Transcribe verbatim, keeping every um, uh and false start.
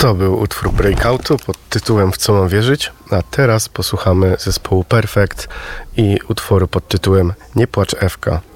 To był utwór Breakoutu pod tytułem W co mam wierzyć, a teraz posłuchamy zespołu Perfect i utworu pod tytułem Nie płacz Ewka.